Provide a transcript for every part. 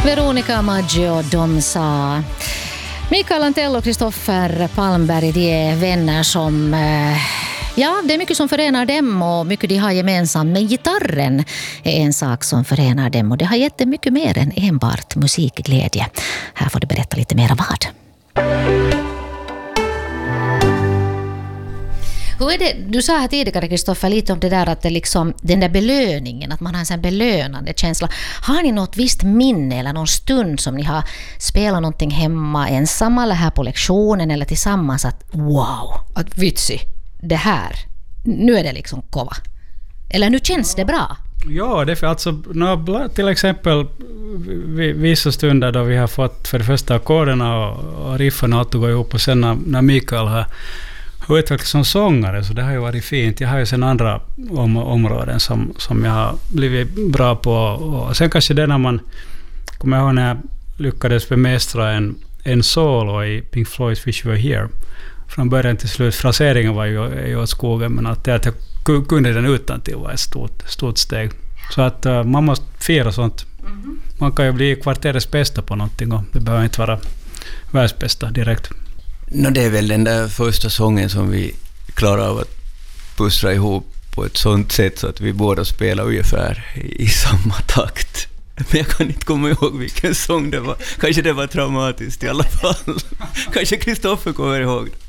Veronica Maggio, de sa. Mikael Antell och Kristoffer Palmberg, de är vänner som... Ja, det är mycket som förenar dem och mycket de har gemensamt. Men gitarren är en sak som förenar dem och det har gett dem mycket mer än enbart musikglädje. Här får du berätta lite mer vad. Hur är det? Du sa här tidigare, Kristoffer, lite om det där att det liksom, den där belöningen, att man har en sån belönande känsla. Har ni något visst minne eller någon stund som ni har spelat någonting hemma ensamma eller här på lektionen eller tillsammans att wow, att vitsi, det här, nu är det liksom kova. Eller nu känns det bra. Ja, det är alltså till exempel vissa stunder då vi har fått för det första ackorderna och riffen att gå ihop och sen när Mikael har utvecklats som sångare, så det har ju varit fint. Jag har ju sen andra områden som jag har blivit bra på. Och sen kanske det när man kommer ihåg när jag lyckades bemästra en solo i Pink Floyd's Wish You Were Here. Från början till slut. Fraseringen var ju åt skogen, men att jag kunde den utan till var ett stort steg. Så att man måste fira sånt. Mm-hmm. Man kan ju bli kvarterets bästa på någonting och det behöver inte vara världsbästa direkt. Det är väl den där första sången som vi klarar av att pussla ihop på ett sånt sätt så att vi båda spelar ungefär i samma takt. Men jag kan inte komma ihåg vilken sång det var. Kanske det var traumatiskt i alla fall. Kanske Kristoffer kommer ihåg det.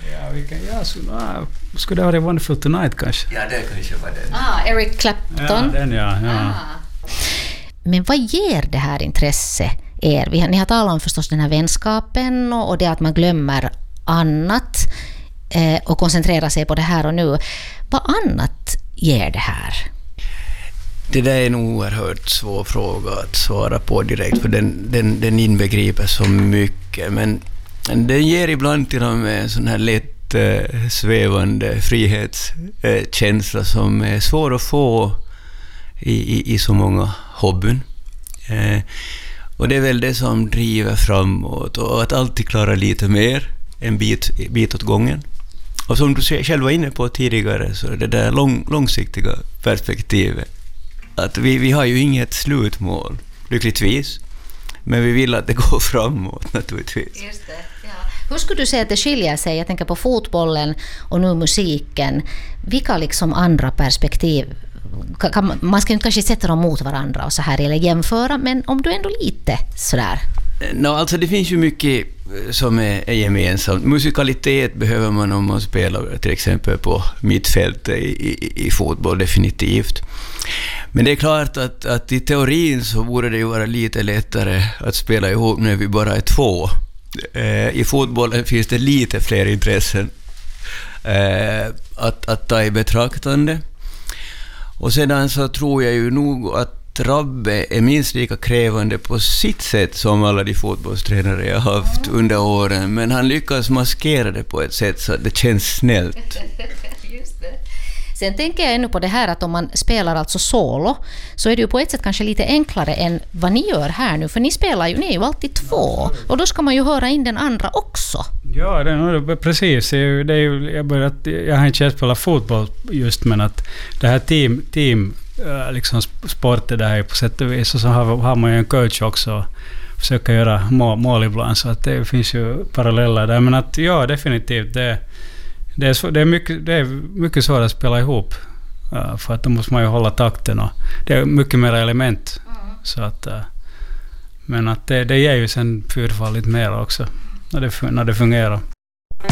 Ja, skulle det vara Wonderful Tonight kanske? Ja, det kanske var den. Eric Clapton. Ja, den ja. Men vad ger det här intresse er? Ni har talat om förstås den här vänskapen och det att man glömmer annat och koncentrerar sig på det här och nu. Vad annat ger det här? Det där är en oerhört svår fråga att svara på direkt, för den inbegriper så mycket. Men den ger ibland till och med en sån här lätt svävande frihetskänsla som är svår att få i så många hobbyn. Och det är väl det som driver framåt och att alltid klara lite mer, en bit åt gången. Och som du själv var inne på tidigare så är det där långsiktiga perspektivet. Att vi har ju inget slutmål, lyckligtvis. Men vi vill att det går framåt naturligtvis. Just det, ja. Hur skulle du säga att det skiljer sig? Jag tänker på fotbollen och nu musiken. Vilka liksom andra perspektiv? Man ska inte kanske sätta dem mot varandra och så här eller jämföra, men om du ändå lite sådär. Alltså det finns ju mycket som är gemensamt. Musikalitet behöver man om man spelar till exempel på mittfältet i fotboll, definitivt. Men det är klart att i teorin så borde det ju vara lite lättare att spela ihop när vi bara är två. I fotbollen finns det lite fler intressen att ta i betraktande. Och sedan så tror jag ju nog att Rabbe är minst lika krävande på sitt sätt som alla de fotbollstränare jag har haft under åren. Men han lyckas maskera det på ett sätt så att det känns snällt. Just det. Sen tänker jag ännu på det här att om man spelar alltså solo så är det ju på ett sätt kanske lite enklare än vad ni gör här nu. För ni är ju alltid två och då ska man ju höra in den andra också. Ja, precis. Jag har inte spelat fotboll just, men att det här team liksom sportet där är på sätt och vis, och så har man ju en coach också och försöker göra mål ibland, så att det finns ju paralleller där. Men att ja, definitivt det är mycket svårt att spela ihop för att då måste man ju hålla takten och det är mycket mer element. Så att, men att det ger ju sen fyrfaldigt mer också när det fungerar.